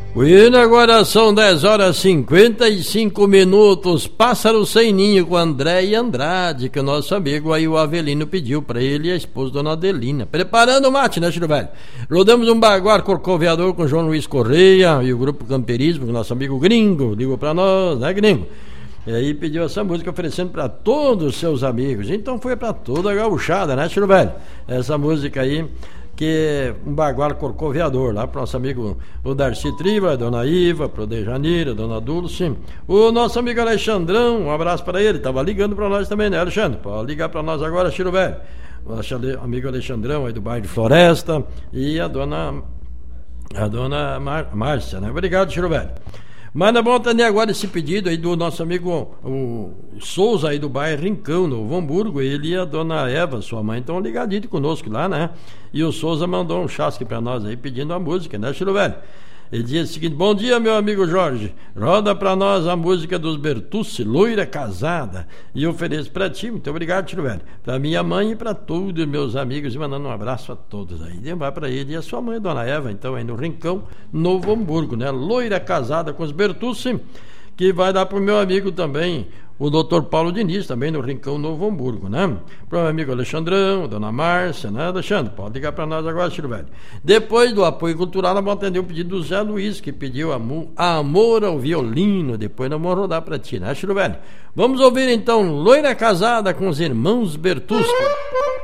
E agora são 10h55, Pássaro Sem Ninho com André e Andrade, que o nosso amigo aí, o Avelino, pediu pra ele e a esposa, Dona Adelina. Preparando o mate, né, Chico Velho? Rodamos um baguar corcoveador com João Luiz Correia e o Grupo Camperismo, com o nosso amigo Gringo, ligou pra nós, né, Gringo? E aí pediu essa música oferecendo pra todos os seus amigos. Então foi pra toda a gauchada, né, Chico Velho? Essa música aí, que é um bagual corcoveador, lá para o nosso amigo o Darcy Triva, a Dona Iva, pro Dejanira, a Dona Dulce, o nosso amigo Alexandrão, um abraço para ele, tava ligando para nós também, né, Alexandre? Pode ligar para nós agora, Chiro Velho. O nosso amigo Alexandrão aí do bairro de Floresta e a dona Márcia, né? Obrigado, Chiro Velho. Manda bom atender agora esse pedido aí do nosso amigo o Souza aí do bairro Rincão, no Hamburgo. Ele e a dona Eva, sua mãe, estão ligadinhos conosco lá, né? E o Souza mandou um chasque pra nós aí pedindo a música, né, Chilo Velho? Ele diz o seguinte: bom dia, meu amigo Jorge, roda pra nós a música dos Bertucci, Loira Casada, e ofereço pra ti. Muito obrigado, Chilo Velho, pra minha mãe e pra todos meus amigos, e mandando um abraço a todos aí. E vai pra ele e a sua mãe, dona Eva, então aí no Rincão, Novo Hamburgo, né? Loira Casada com os Bertucci, que vai dar pro meu amigo também, o Dr. Paulo Diniz, também no Rincão Novo Hamburgo, né? Para o meu amigo Alexandrão, Dona Márcia, né, Alexandre? Pode ligar para nós agora, Chiro Velho. Depois do apoio cultural, nós vamos atender o pedido do Zé Luiz, que pediu Amor ao Violino. Depois nós vamos rodar para ti, né, Chiro Velho? Vamos ouvir então Loira Casada com os irmãos Bertucci.